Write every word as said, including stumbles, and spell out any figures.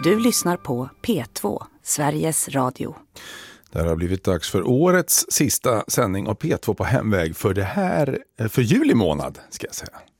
Du lyssnar på P två, Sveriges Radio. Det har blivit dags för årets sista sändning av P två på hemväg för det här, för juli månad ska jag säga.